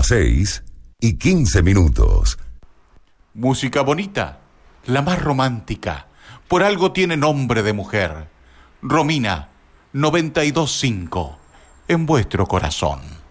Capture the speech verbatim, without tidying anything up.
las seis y quince minutos. Música bonita, la más romántica. Por algo tiene nombre de mujer. Romina, noventa y dos punto cinco, en vuestro corazón.